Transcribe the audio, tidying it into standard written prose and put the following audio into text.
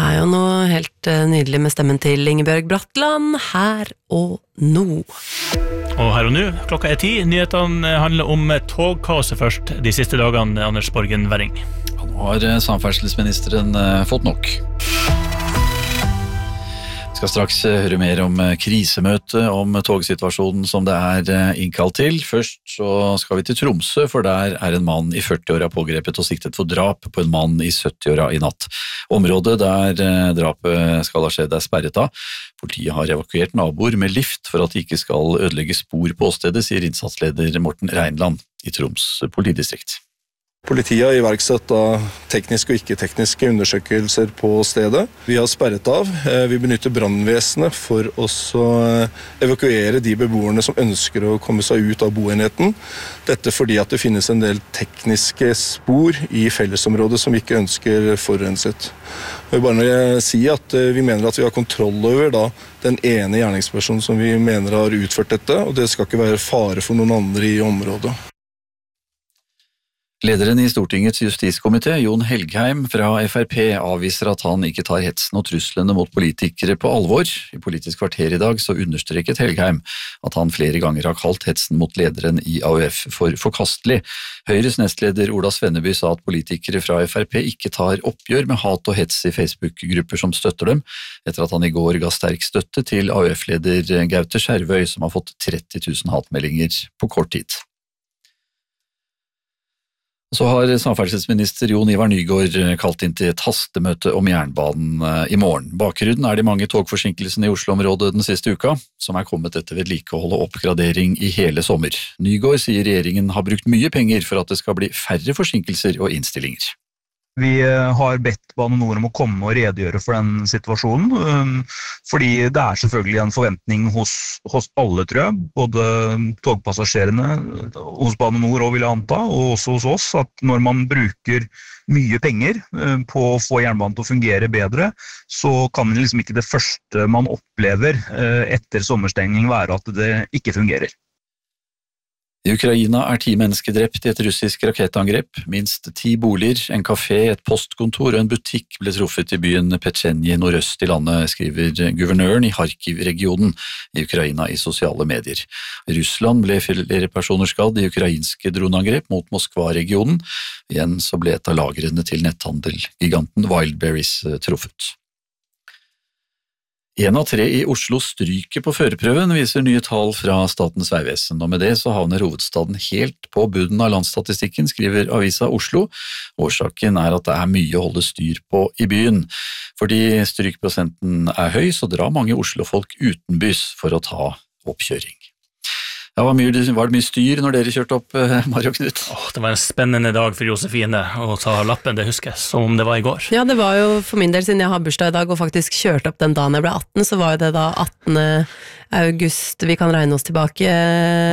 jo noe helt nydelig med stemmen til Ingebjørg Bratland, her og nå. Og her og nå, klokka 10. Nyhetene handler om togkaoset først de siste dagene, Anders Borgen Werring. Nå har samferdselsministeren fått nok. Vi skal straks høre mer om krisemøte, om togsituasjonen som det innkalt til. Først så skal vi til Tromsø, for der en mann i 40-åra pågrepet og siktet for drap på en mann i 70-åra i natt. Området der drapet skal ha skjedd sperret av. Politiet har evakuert naboer med lift for at de ikke skal ødelegge spor på åstedet, sier innsatsleder Morten Reinland i Troms politidistrikt. Politiet har iverksatt tekniske og ikke-tekniske undersøkelser på stedet. Vi har sperret av. Vi benytter brannvesenet for å evakuere de beboerne som ønsker å komme seg ut av boenheten. Dette fordi at det finnes en del tekniske spor i fellesområdet som vi ikke ønsker forurenset. Jeg vil bare si at vi mener at vi har kontroll over den ene gjerningspersonen som vi mener har utført dette, og det skal ikke være fare for noen andre i området. Lederen i Stortingets justiskomité, Jon Helgheim fra FrP, avviser at han ikke tar hetsen og truslene mot politikere på alvor. I Politisk kvarter i dag så understreket Helgheim at han flere ganger har kalt hetsen mot lederen i AUF for forkastelig. Høyres nestleder Ola Svenneby sa at politikere fra FrP ikke tar oppgjør med hat og hets i Facebook-grupper som støtter dem, etter at han i går ga sterk støtte til AUF-leder Gaute Skjervøy, som har fått 30 000 hatmeldinger på kort tid. Så har samferdselsminister Jon Ivar Nygård kalt inn til et hastemøte om jernbanen i morgen. Bakgrunnen de mange togforsinkelsene i Oslo-området den siste uka, som kommet etter vedlikehold og oppgradering i hele sommer. Nygård sier regjeringen har brukt mye penger for at det skal bli færre forsinkelser og innstillinger. Vi har bedt Bane NOR om å komme og redegjøre for den situasjonen, fordi det selvfølgelig en forventning hos alle, tror jeg, både togpassasjerene hos Bane NOR vil jeg anta, og også hos oss, at når man bruker mye penger på å få jernbanen til å fungere bedre, så kan det liksom ikke det første man opplever etter sommerstengning være at det ikke fungerer. I Ukraina 10 mennesker drept i et russisk rakettangrep. Minst 10 boliger, en kafé, et postkontor og en butikk ble truffet i byen Petsjenje nordøst i landet, skriver guvernøren i Kharkiv-regionen i Ukraina i sosiale medier. I Russland ble flere personer skadd i ukrainske droneangrep mot Moskva-regionen. Igjen så ble et av lagrene til netthandelgiganten Wildberries truffet. 1 av 3 i Oslo stryker på førerprøven, viser nye tall fra Statens vegvesen, og med det så havner hovedstaden helt på bunnen av landsstatistikken, skriver Avisa Oslo. Årsaken at det mye å holde styr på i byen. Fordi strykprosenten høy, så drar mange Oslo-folk utenbys for å ta oppkjøring. Ja, var det mye styr når dere kjørte opp, Mario Knut? Det var en spennende dag for Josefine å ta lappen, det husker jeg, som om det var i går. Ja, det var jo for min del, siden jeg har bursdag i dag og faktisk kjørte opp den dagen jeg ble 18, så var jo det 18. august, vi kan regne oss tilbake